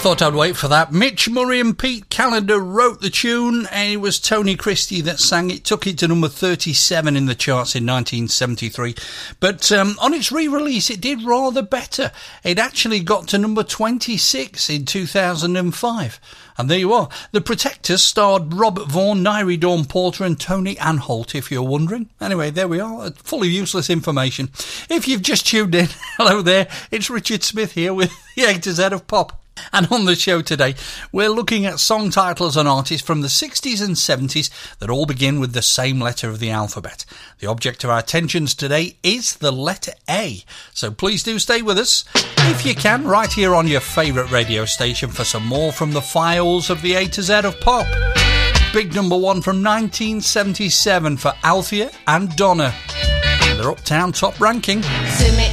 thought I'd wait for that. Mitch Murray and Pete Callender wrote the tune, and it was Tony Christie that sang it. Took it to number 37 in the charts in 1973. But on its re-release, it did rather better. It actually got to number 26 in 2005. And there you are. The Protectors starred Robert Vaughan, Nairi Dawn Porter and Tony Anholt, if you're wondering. Anyway, there we are. Full of useless information. If you've just tuned in, hello there. It's Richard Smith here with the A to Z of Pop. And on the show today, we're looking at song titles and artists from the 60s and 70s that all begin with the same letter of the alphabet. The object of our attentions today is the letter A. So please do stay with us, if you can, right here on your favourite radio station for some more from the files of the A to Z of Pop. Big number one from 1977 for Althea and Donna. Their Uptown Top ranking. Zoom it